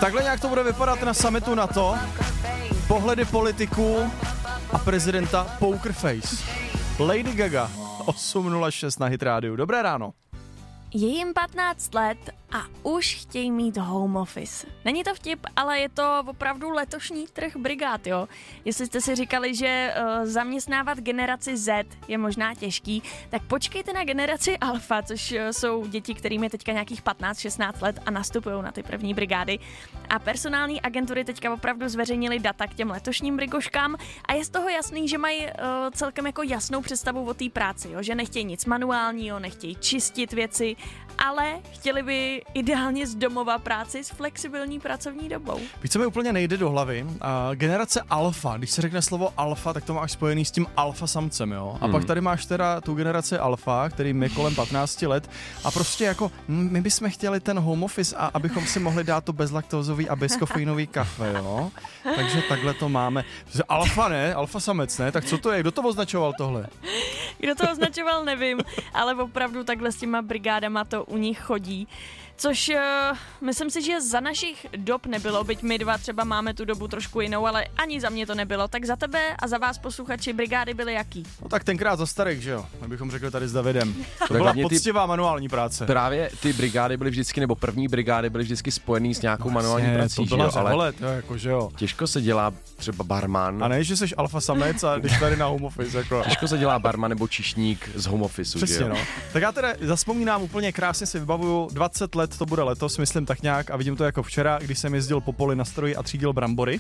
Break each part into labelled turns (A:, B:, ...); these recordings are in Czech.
A: Takhle nějak to bude vypadat na summitu NATO. Pohledy politiků a prezidenta Poker Face. Lady Gaga, 8:06 na Hit Radio. Dobré ráno.
B: Je jim 15 let a už chtějí mít home office. Není to vtip, ale je to opravdu letošní trh brigád, jo. Jestli jste si říkali, že zaměstnávat generaci Z je možná těžký, tak počkejte na generaci Alfa, což jsou děti, kterým je teďka nějakých 15-16 let a nastupují na ty první brigády. A personální agentury teďka opravdu zveřejnili data k těm letošním brigoškám a je z toho jasný, že mají celkem jako jasnou představu o té práci, jo? Že nechtějí nic manuálního, nechtějí čistit věci, ale chtěli by ideálně z domova práci s flexibilní pracovní dobou.
A: Víš, co mi úplně nejde do hlavy? Generace alfa, když se řekne slovo alfa, tak to máš spojený s tím alfa samcem, jo? A pak tady máš teda tu generaci alfa, kterým je kolem 15 let a prostě jako my bychom chtěli ten home office a abychom si mohli dát to bezlaktózový a bezkofeinový kafe, jo? Takže takhle to máme. Alfa ne, alfa samec ne, tak co to je? Kdo to označoval tohle?
B: Kdo to označoval, nevím, ale opravdu takhle s těma brigádama to u nich chodí. Což myslím si, že za našich dob nebylo, byť my dva třeba máme tu dobu trošku jinou, ale ani za mě to nebylo. Tak za tebe a za vás posluchači brigády byly jaký?
A: No tak tenkrát za starých, že jo? Abychom řekli tady s Davidem. To byla poctivá manuální práce.
C: Právě ty brigády byly vždycky, nebo první brigády byly vždycky spojený s nějakou manuální prací,
A: to byla
C: že jo? Ale
A: jako, že jo.
C: Těžko se dělá třeba barman.
A: A ne, že jsi alfa samec a když tady na home office, jako.
C: Těžko se dělá barman nebo číšník z home officeu,
A: přesně,
C: že jo?
A: No. Tak já teda zavzpomínám úplně krásně, si vybavuju 20 let, to bude letos, myslím tak nějak, a vidím to jako včera, když jsem jezdil po poli na stroji a třídil brambory.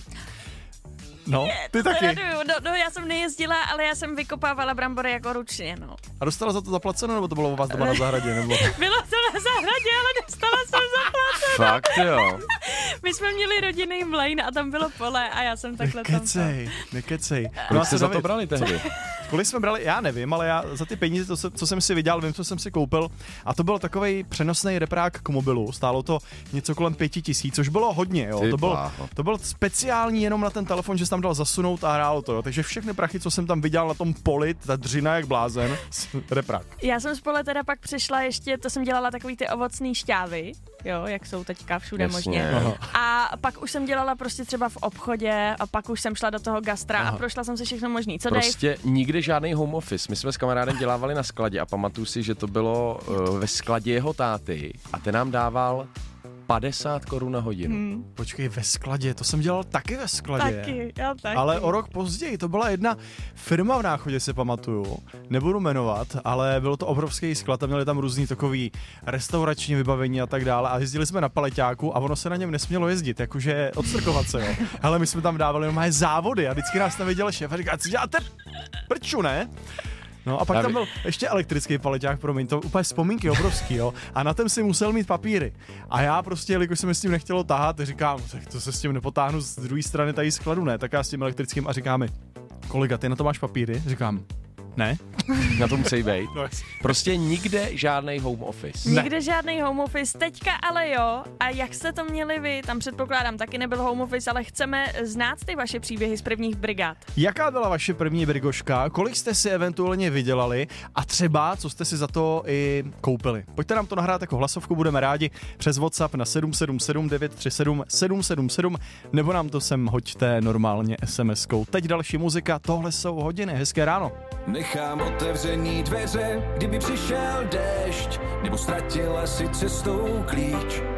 A: No, ty taky.
B: No, já jsem nejezdila, ale já jsem vykopávala brambory jako ručně, no.
A: A dostala za to zaplaceno, nebo to bylo u vás doma na zahradě, nebo?
B: Bylo to na zahradě, ale dostala jsem zaplaceno.
C: Fakt, jo.
B: My jsme měli rodinný mlejn a tam bylo pole a já jsem takhle tam.
A: Nekecej.
C: Kolik jste za to brali tehdy?
A: Kolik jsme brali, já nevím, ale já za ty peníze, co jsem si vydělal, vím, co jsem si koupil. A to byl takovej přenosný reprák k mobilu. Stálo to něco kolem 5 000, což bylo hodně, jo. To byl speciální jenom na ten telefon, že jsi tam dal zasunout a hrálo to, jo. Takže všechny prachy, co jsem tam viděl na tom poli, ta dřina jak blázen, reprák.
B: Já jsem z pole teda pak přešla ještě, to jsem dělala takový ty ovocný šťávy, jo, jak jsou teďka všude možně. A pak už jsem dělala prostě třeba v obchodě a pak už jsem šla do toho gastra a prošla jsem si všechno možný. Co
C: prostě nikdy žádný home office. My jsme s kamarádem dělávali na skladě a pamatuju si, že to bylo ve skladě jeho táty a ten nám dával 50 korun na hodinu.
A: Počkej, ve skladě, to jsem dělal taky ve skladě.
B: Taky.
A: Ale o rok později, to byla jedna firma v Náchodě, si pamatuju, nebudu jmenovat, ale bylo to obrovský sklad a měli tam různý takový restaurační vybavení a tak dále a jezdili jsme na paleťáku a ono se na něm nesmělo jezdit, jakože odstrkovat se, jo. Ale my jsme tam dávali normálně závody a vždycky nás tam viděl šéf a říká, co děláte prču, ne? No a pak tam byl ještě elektrický paleťák, promiň, to úplně vzpomínky obrovský, jo. A na ten si musel mít papíry. A já prostě, jelikož se mi s tím nechtělo tahat, říkám, tak to se s tím nepotáhnu z druhé strany tady skladu, ne? Tak já s tím elektrickým a říkáme, kolega, ty na to máš papíry? Říkám, ne.
C: Na to musí být.
A: No,
C: prostě nikde žádný home office.
B: Nikde žádný home office, teďka ale jo. A jak jste to měli vy? Tam předpokládám taky nebyl home office, ale chceme znát ty vaše příběhy z prvních brigád.
A: Jaká byla vaše první brigoška? Kolik jste si eventuálně vydělali? A třeba, co jste si za to i koupili? Pojďte nám to nahrát jako hlasovku, budeme rádi přes WhatsApp na 777 937 777 nebo nám to sem hoďte normálně SMS-kou. Teď další muzika, tohle jsou hodiny, hezké ráno.
D: Nechám otevřený dveře, kdyby přišel déšť, nebo ztratila si cestou klíč.